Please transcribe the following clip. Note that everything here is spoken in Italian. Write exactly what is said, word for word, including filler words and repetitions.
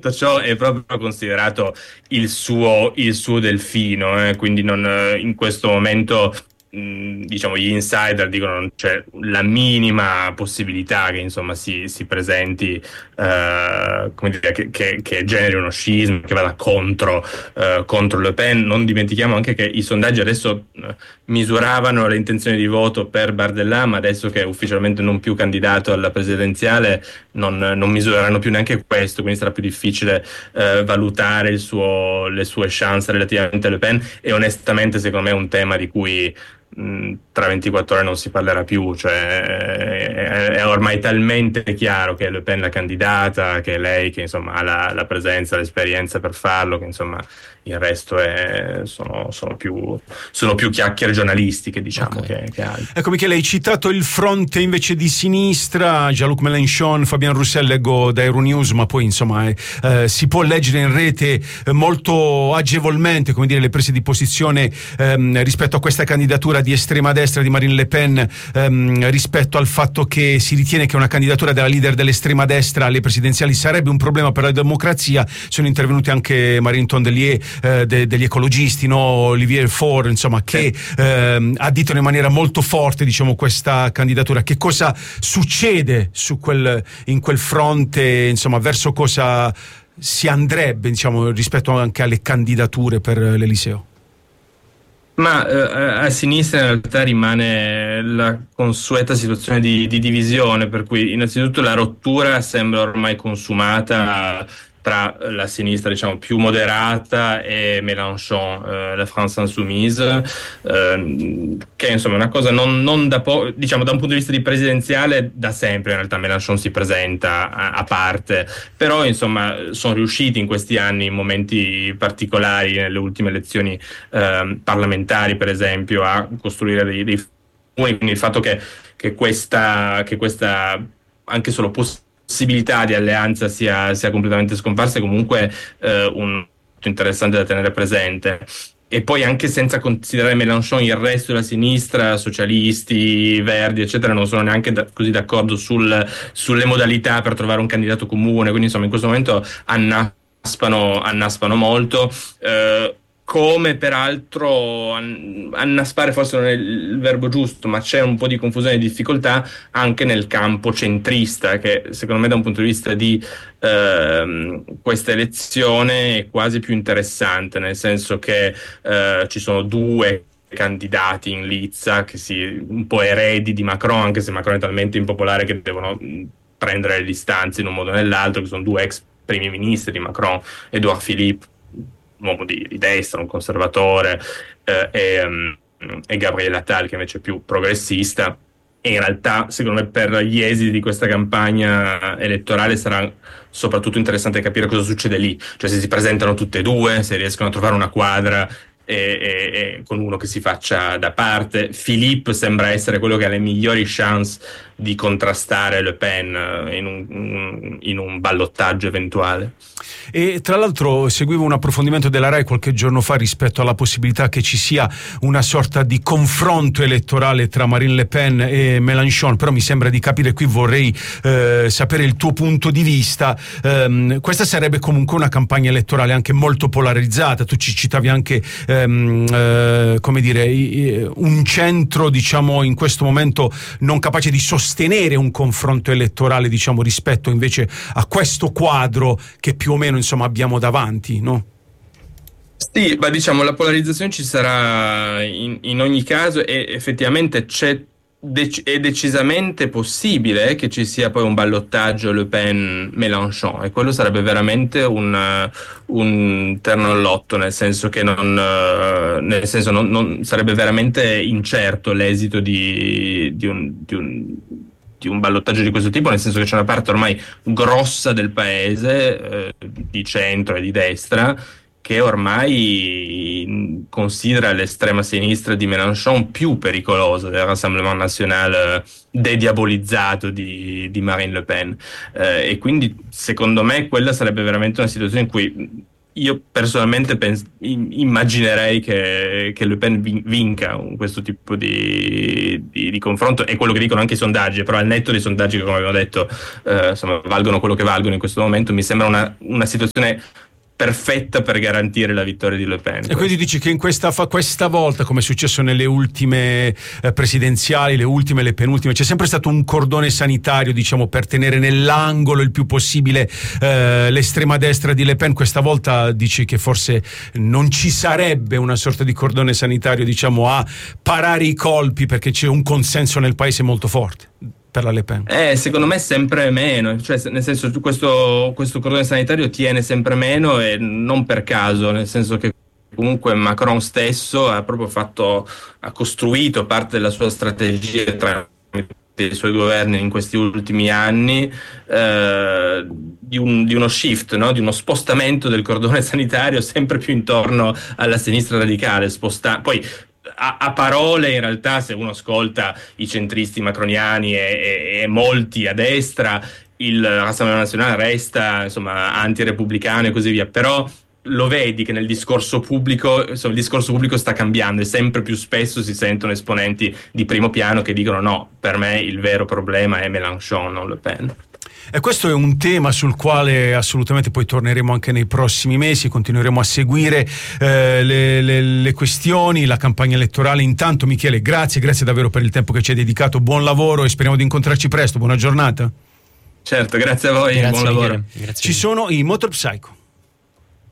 ciò è proprio considerato il suo, il suo delfino, eh, quindi non, in questo momento mh, diciamo gli insider dicono non c'è la minima possibilità che insomma si, si presenti eh, come dire, che, che, che generi uno scisma, che vada contro, eh, contro Le Pen. Non dimentichiamo anche che i sondaggi adesso eh, misuravano le intenzioni di voto per Bardella, ma adesso che è ufficialmente non più candidato alla presidenziale non, non misureranno più neanche questo, quindi sarà più difficile eh, valutare il suo, le sue chance relativamente a Le Pen, e onestamente secondo me è un tema di cui mh, tra ventiquattro ore non si parlerà più, cioè è, è ormai talmente chiaro che è Le Pen la candidata, che è lei che insomma ha la, la presenza, l'esperienza per farlo, che insomma il resto è, sono, sono, più, sono più chiacchiere giornalistiche, diciamo, okay. che, che altro. Ecco Michele, hai citato il fronte invece di sinistra, Jean-Luc Mélenchon, Fabien Roussel, leggo da Euronews, ma poi insomma eh, eh, si può leggere in rete eh, molto agevolmente, come dire, le prese di posizione ehm, rispetto a questa candidatura di estrema destra di Marine Le Pen, ehm, rispetto al fatto che si ritiene che una candidatura della leader dell'estrema destra alle presidenziali sarebbe un problema per la democrazia. Sono intervenuti anche Marine Tondelier, Eh, de, degli ecologisti, no? Olivier Faure, insomma, che ehm, additano in maniera molto forte, diciamo, questa candidatura. Che cosa succede su quel, in quel fronte, insomma, verso cosa si andrebbe, diciamo, rispetto anche alle candidature per l'Eliseo? Ma eh, a sinistra in realtà rimane la consueta situazione di, di divisione, per cui innanzitutto la rottura sembra ormai consumata tra la sinistra, diciamo, più moderata e Mélenchon, eh, la France Insoumise, eh, che insomma è una cosa non, non da po', diciamo, da un punto di vista di presidenziale da sempre in realtà Mélenchon si presenta a, a parte, però insomma sono riusciti in questi anni, in momenti particolari, nelle ultime elezioni eh, parlamentari per esempio, a costruire dei, dei quindi il fatto che, che questa che questa anche solo possibilità possibilità di alleanza sia, sia completamente scomparsa è comunque eh, un punto interessante da tenere presente. E poi anche senza considerare Mélenchon, il resto della sinistra, socialisti, verdi eccetera, non sono neanche da, così d'accordo sul, sulle modalità per trovare un candidato comune, quindi insomma in questo momento annaspano, annaspano molto, eh, come peraltro annaspare forse non è il verbo giusto, ma c'è un po' di confusione e difficoltà anche nel campo centrista, che secondo me da un punto di vista di ehm, questa elezione è quasi più interessante, nel senso che eh, ci sono due candidati in lizza che si un po' eredi di Macron, anche se Macron è talmente impopolare che devono prendere le distanze in un modo o nell'altro, che sono due ex primi ministri di Macron, Edouard Philippe, un uomo di, di destra, un conservatore, eh, e, um, e Gabriel Attal, che invece è più progressista. E in realtà, secondo me, per gli esiti di questa campagna elettorale sarà soprattutto interessante capire cosa succede lì, cioè se si presentano tutte e due, se riescono a trovare una quadra e, e, e con uno che si faccia da parte. Philippe sembra essere quello che ha le migliori chance di contrastare Le Pen in un, in un ballottaggio eventuale. E tra l'altro seguivo un approfondimento della Rai qualche giorno fa rispetto alla possibilità che ci sia una sorta di confronto elettorale tra Marine Le Pen e Mélenchon, però mi sembra di capire, qui vorrei eh, sapere il tuo punto di vista. Um, questa sarebbe comunque una campagna elettorale anche molto polarizzata, tu ci citavi anche um, uh, come dire un centro, diciamo, in questo momento non capace di sostenere un confronto elettorale, diciamo, rispetto invece a questo quadro che più o meno insomma abbiamo davanti, no? Sì, ma diciamo la polarizzazione ci sarà in, in ogni caso, e effettivamente c'è dec- è decisamente possibile che ci sia poi un ballottaggio Le Pen-Mélenchon, e quello sarebbe veramente un, un terno all'otto, nel senso che non, nel senso non, non sarebbe veramente incerto l'esito di, di un, di un di un ballottaggio di questo tipo, nel senso che c'è una parte ormai grossa del paese, eh, di centro e di destra, che ormai considera l'estrema sinistra di Mélenchon più pericolosa del Rassemblement National dediabolizzato di, di Marine Le Pen, eh, e quindi secondo me quella sarebbe veramente una situazione in cui io personalmente pens- immaginerei che, che Le Pen vinca questo tipo di, di, di confronto, è quello che dicono anche i sondaggi, però al netto dei sondaggi che, come abbiamo detto, eh, insomma, valgono quello che valgono in questo momento, mi sembra una, una situazione perfetta per garantire la vittoria di Le Pen. E quindi dici che in questa, fa, questa volta, come è successo nelle ultime eh, presidenziali, le ultime e le penultime, c'è sempre stato un cordone sanitario, diciamo, per tenere nell'angolo il più possibile eh, l'estrema destra di Le Pen. Questa volta dici che forse non ci sarebbe una sorta di cordone sanitario, diciamo, a parare i colpi, perché c'è un consenso nel paese molto forte per la Le Pen. Eh, secondo me sempre meno, cioè nel senso questo, questo cordone sanitario tiene sempre meno, e non per caso, nel senso che comunque Macron stesso ha proprio fatto, ha costruito parte della sua strategia tramite i suoi governi in questi ultimi anni eh, di, un, di uno shift, no? Di uno spostamento del cordone sanitario sempre più intorno alla sinistra radicale, sposta- poi A, a parole, in realtà, se uno ascolta i centristi macroniani e, e, e molti a destra, il Rassemblement National resta, insomma, antirepubblicano e così via, però lo vedi che nel discorso pubblico, insomma, il discorso pubblico sta cambiando e sempre più spesso si sentono esponenti di primo piano che dicono no, per me il vero problema è Mélenchon, non Le Pen. E questo è un tema sul quale assolutamente poi torneremo anche nei prossimi mesi, continueremo a seguire eh, le, le, le questioni, la campagna elettorale. Intanto, Michele, grazie, grazie davvero per il tempo che ci hai dedicato, buon lavoro e speriamo di incontrarci presto, buona giornata. Certo, grazie a voi, Grazie, buon lavoro. Michele. Grazie. Ci sono i Motor Psycho.